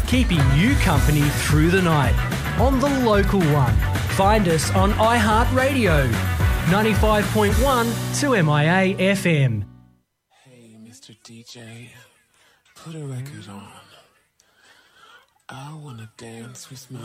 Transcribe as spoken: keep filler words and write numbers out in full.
keeping you company through the night on the local one. Find us on iHeartRadio, ninety-five point one to M I A F M. Hey, Mister D J, put a record on. I wanna dance with my